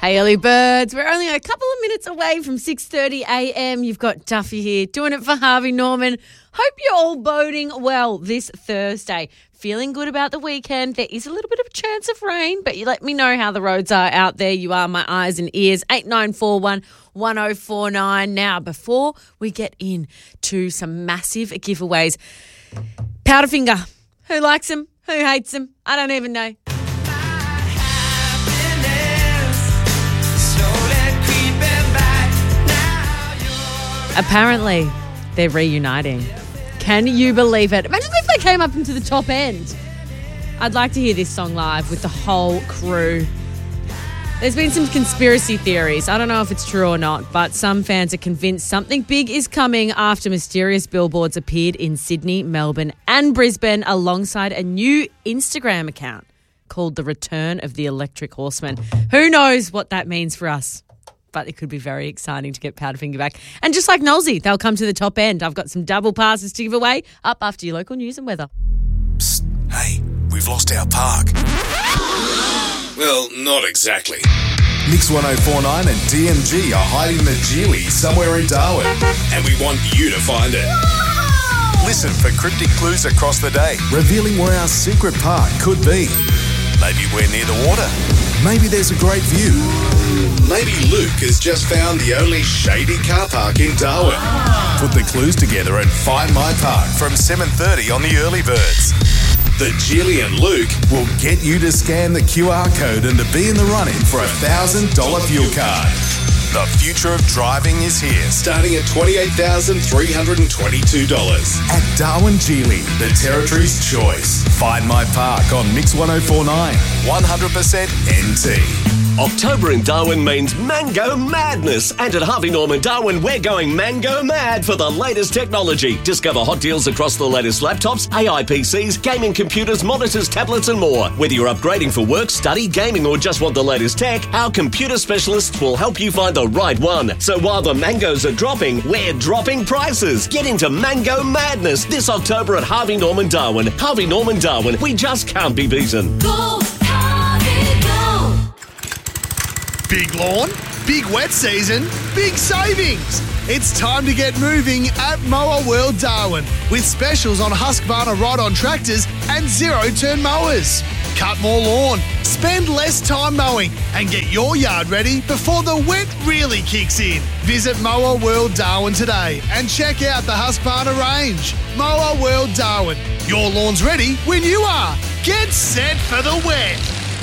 Hey, early birds. We're only a couple of minutes away from 6:30 a.m. You've got Duffy here doing it for Harvey Norman. Hope you're all boding well this Thursday. Feeling good about the weekend. There is a little bit of a chance of rain, but you let me know how the roads are out there. You are my eyes and ears. 8941 1049. Now, before we get into some massive giveaways, Powderfinger. Who likes them? Who hates them? I don't even know. Apparently, they're reuniting. Can you believe it? Imagine if they came up into the top end. I'd like to hear this song live with the whole crew. There's been some conspiracy theories. I don't know if it's true or not, but some fans are convinced something big is coming after mysterious billboards appeared in Sydney, Melbourne and Brisbane alongside a new Instagram account called The Return of the Electric Horseman. Who knows what that means for us? But it could be very exciting to get Powderfinger back. And just like Nolsey, they'll come to the top end. I've got some double passes to give away up after your local news and weather. Psst, hey, we've lost our park. Well, not exactly. Mix 1049 and DMG are hiding the Geely somewhere in Darwin. And we want you to find it. Listen for cryptic clues across the day, revealing where our secret park could be. Maybe we're near the water. Maybe there's a great view. Maybe Luke has just found the only shady car park in Darwin. Put the clues together and find my park from 7:30 on the Early Birds. The Geely and Luke will get you to scan the QR code and to be in the running for a $1,000 fuel card. The future of driving is here, starting at $28,322. At Darwin Geely, the Territory's choice. Find my park on Mix 1049, 100% NT. October in Darwin means Mango Madness. And at Harvey Norman Darwin, we're going Mango Mad for the latest technology. Discover hot deals across the latest laptops, AI PCs, gaming computers, monitors, tablets and more. Whether you're upgrading for work, study, gaming or just want the latest tech, our computer specialists will help you find the right one. So while the mangoes are dropping, we're dropping prices. Get into Mango Madness this October at Harvey Norman Darwin. Harvey Norman Darwin, we just can't be beaten. Go, Harvey, go! Big lawn, big wet season, big savings. It's time to get moving at Mower World Darwin with specials on Husqvarna ride-on tractors and zero-turn mowers. Cut more lawn, spend less time mowing and get your yard ready before the wet really kicks in. Visit Mower World Darwin today and check out the Husqvarna range. Mower World Darwin. Your lawn's ready when you are. Get set for the wet.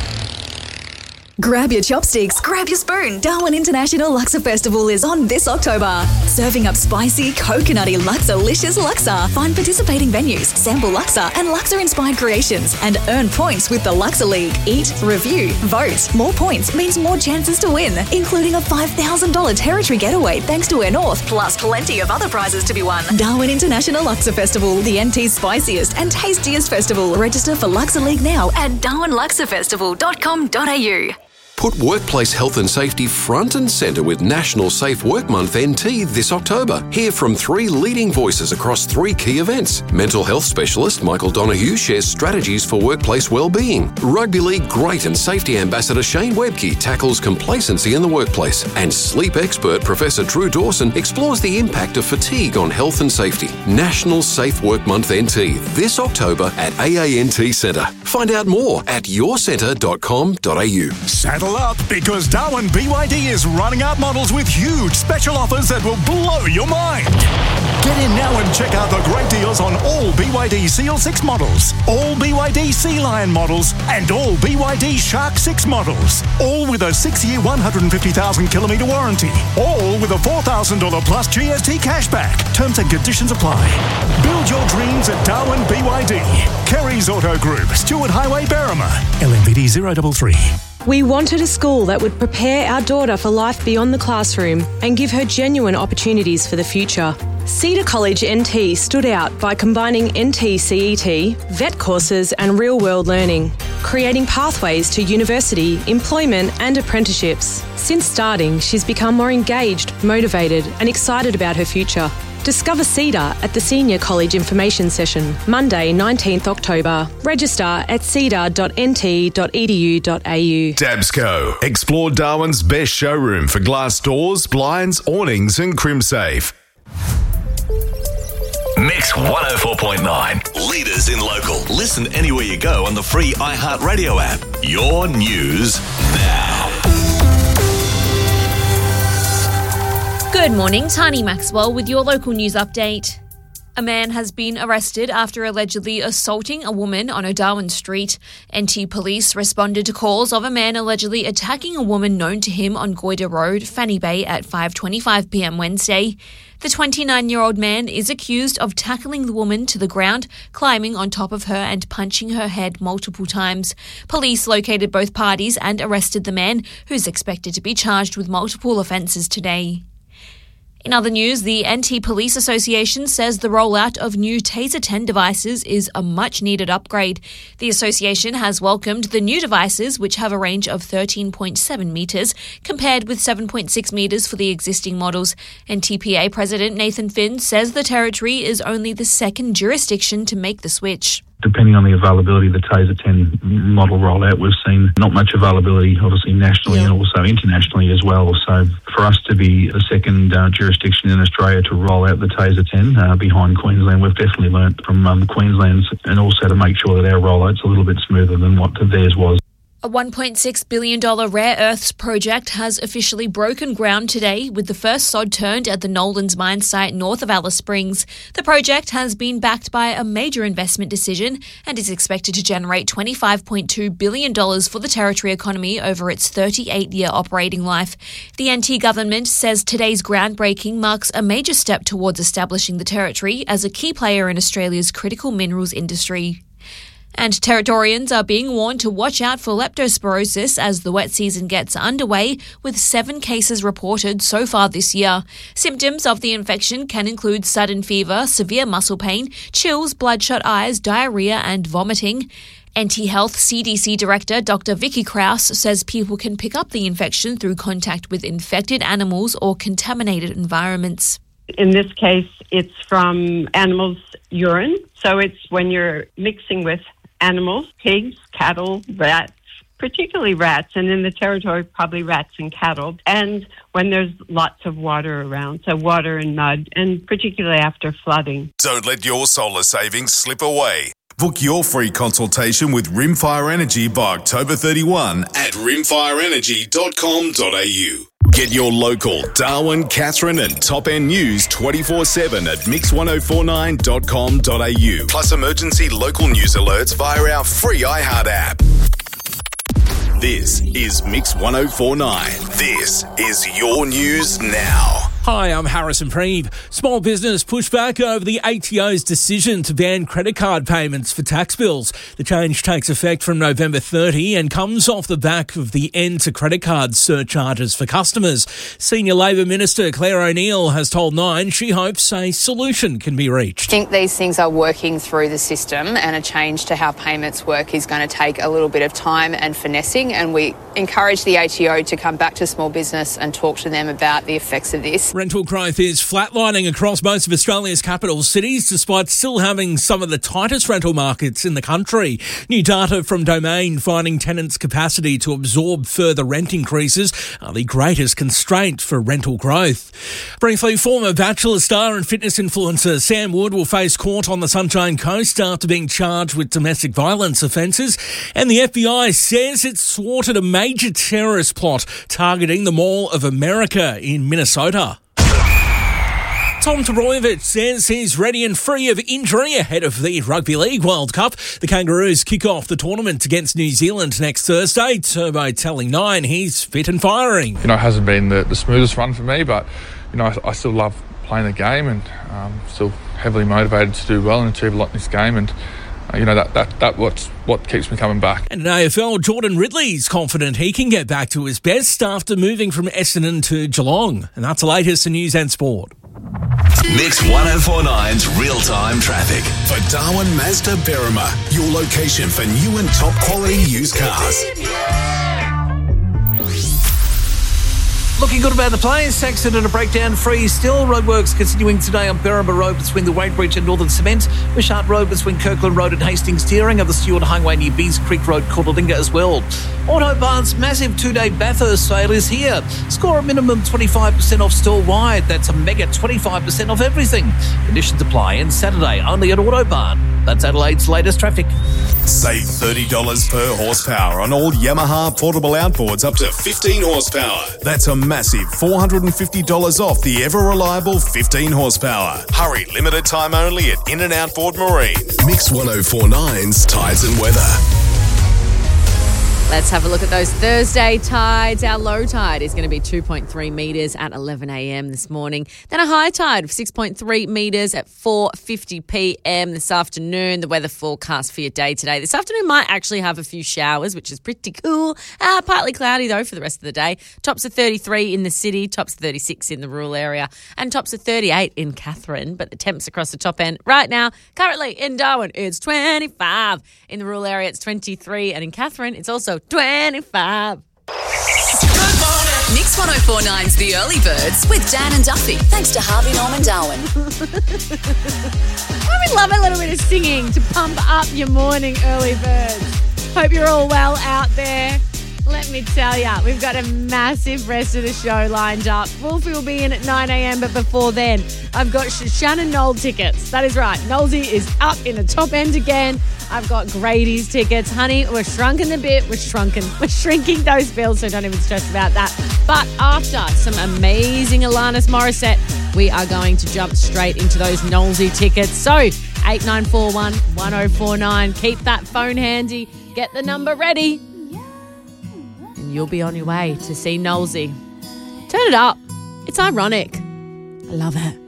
Grab your chopsticks, grab your spoon. Darwin International Laksa Festival is on this October. Serving up spicy, coconutty, Laksa-licious laksa. Find participating venues, sample laksa and laksa-inspired creations and earn points with the Laksa League. Eat, review, vote. More points means more chances to win, including a $5,000 territory getaway thanks to Air North, plus plenty of other prizes to be won. Darwin International Laksa Festival, the NT's spiciest and tastiest festival. Register for Laksa League now at darwinlaksafestival.com.au. Put workplace health and safety front and centre with National Safe Work Month NT this October. Hear from 3 leading voices across 3 key events. Mental health specialist Michael Donoghue shares strategies for workplace well-being. Rugby League great and safety ambassador Shane Webke tackles complacency in the workplace. And sleep expert Professor Drew Dawson explores the impact of fatigue on health and safety. National Safe Work Month NT this October at AANT Centre. Find out more at yourcentre.com.au. Saddle up because Darwin BYD is running out models with huge special offers that will blow your mind. Get in now and check out the great deals on all BYD Seal 6 models, all BYD Sea Lion models and all BYD Shark 6 models. All with a 6-year 150,000 kilometre warranty. All with a $4,000 plus GST cashback. Terms and conditions apply. Build your dreams at Darwin BYD. Kerry's Auto Group, Stewart Highway, Berrima. LMPD 033. We wanted a school that would prepare our daughter for life beyond the classroom and give her genuine opportunities for the future. Cedar College NT stood out by combining NT CET, vet courses and real-world learning, creating pathways to university, employment and apprenticeships. Since starting, she's become more engaged, motivated and excited about her future. Discover CEDAR at the Senior College Information Session, Monday, 19th October. Register at cedar.nt.edu.au. Dabsco. Explore Darwin's best showroom for glass doors, blinds, awnings and CrimSafe. Mix 104.9. Leaders in local. Listen anywhere you go on the free iHeartRadio app. Your news now. Good morning, Tani Maxwell with your local news update. A man has been arrested after allegedly assaulting a woman on O'Darwin Street. NT Police responded to calls of a man allegedly attacking a woman known to him on Goyder Road, Fanny Bay at 5:25pm Wednesday. The 29-year-old man is accused of tackling the woman to the ground, climbing on top of her and punching her head multiple times. Police located both parties and arrested the man, who's expected to be charged with multiple offences today. In other news, the NT Police Association says the rollout of new Taser 10 devices is a much-needed upgrade. The association has welcomed the new devices, which have a range of 13.7 metres, compared with 7.6 metres for the existing models. NTPA President Nathan Finn says the Territory is only the second jurisdiction to make the switch. Depending on the availability of the Taser 10 model rollout, we've seen not much availability, obviously nationally and also internationally as well. So for us to be the second jurisdiction in Australia to roll out the Taser 10 behind Queensland, we've definitely learnt from Queensland's, and also to make sure that our rollout's a little bit smoother than what theirs was. A $1.6 billion rare earths project has officially broken ground today, with the first sod turned at the Nolans mine site north of Alice Springs. The project has been backed by a major investment decision and is expected to generate $25.2 billion for the Territory economy over its 38-year operating life. The NT government says today's groundbreaking marks a major step towards establishing the Territory as a key player in Australia's critical minerals industry. And Territorians are being warned to watch out for leptospirosis as the wet season gets underway, with 7 cases reported so far this year. Symptoms of the infection can include sudden fever, severe muscle pain, chills, bloodshot eyes, diarrhea and vomiting. NT Health CDC Director Dr. Vicky Krause says people can pick up the infection through contact with infected animals or contaminated environments. In this case, it's from animals' urine. So it's when you're mixing with animals, pigs, cattle, rats, particularly rats, and in the Territory, probably rats and cattle, and when there's lots of water around, so water and mud, and particularly after flooding. Don't let your solar savings slip away. Book your free consultation with Rimfire Energy by October 31 at rimfireenergy.com.au. Get your local Darwin, Katherine and Top End news 24/7 at mix1049.com.au. Plus emergency local news alerts via our free iHeart app. This is Mix 1049. This is your news now. Hi, I'm Harrison Preeve. Small business pushed back over the ATO's decision to ban credit card payments for tax bills. The change takes effect from November 30 and comes off the back of the end to credit card surcharges for customers. Senior Labor Minister Claire O'Neill has told Nine she hopes a solution can be reached. I think these things are working through the system, and a change to how payments work is going to take a little bit of time and finessing, and we encourage the ATO to come back to small business and talk to them about the effects of this. Rental growth is flatlining across most of Australia's capital cities, despite still having some of the tightest rental markets in the country. New data from Domain finding tenants' capacity to absorb further rent increases are the greatest constraint for rental growth. Briefly, former Bachelor star and fitness influencer Sam Wood will face court on the Sunshine Coast after being charged with domestic violence offences, and the FBI says it's thwarted a major terrorist plot targeting the Mall of America in Minnesota. Tom Toroyevich says he's ready and free of injury ahead of the Rugby League World Cup. The Kangaroos kick off the tournament against New Zealand next Thursday. Turbo telling Nine he's fit and firing. It hasn't been the smoothest run for me, but I still love playing the game and still heavily motivated to do well and achieve a lot in this game, and that's what keeps me coming back. And in AFL, Jordan Ridley's confident he can get back to his best after moving from Essendon to Geelong. And that's the latest in news and sport. Mix 1049's real-time traffic. For Darwin Mazda Berrima, your location for new and top quality used cars. Looking good about the players. Saxon at a breakdown free still. Roadworks continuing today on Berrimah Road between the Wade Bridge and Northern Cement. Wishart Road between Kirkland Road and Hastings. Tearing of the Stewart Highway near Bees Creek Road, Courtalinga as well. Autobarn's massive 2-day Bathurst sale is here. Score a minimum 25% off store-wide. That's a mega 25% off everything. Conditions apply. And Saturday only at Autobarn. That's Adelaide's latest traffic. Save $30 per horsepower on all Yamaha portable outboards up to 15 horsepower. That's a massive $450 off the ever-reliable 15 horsepower. Hurry, limited time only at In and Outboard Marine. Mix 104.9's Tides and Weather. Let's have a look at those Thursday tides. Our low tide is going to be 2.3 metres at 11 a.m. this morning. Then a high tide of 6.3 metres at 4:50 p.m. this afternoon. The weather forecast for your day today. This afternoon might actually have a few showers, which is pretty cool. Partly cloudy, though, for the rest of the day. Tops of 33 in the city, tops of 36 in the rural area, and tops of 38 in Katherine. But the temps across the top end right now, currently in Darwin, it's 25. In the rural area, it's 23. And in Katherine, it's also 25. Mix 104.9's The Early Birds with Dan and Duffy. Thanks to Harvey Norman Darwin. We love a little bit of singing to pump up your morning, early birds. Hope you're all well out there. Let me tell you, we've got a massive rest of the show lined up. Wolfie will be in at 9 a.m, but before then, I've got Shannon Knoll tickets. That is right. Knowlesy is up in the top end again. I've got Grady's tickets. Honey, we're shrunken a bit. We're shrinking those bills, so don't even stress about that. But after some amazing Alanis Morissette, we are going to jump straight into those Knowlesy tickets. So, 8941 1049. Keep that phone handy. Get the number ready. And you'll be on your way to see Knowlesy. Turn it up. It's ironic. I love it.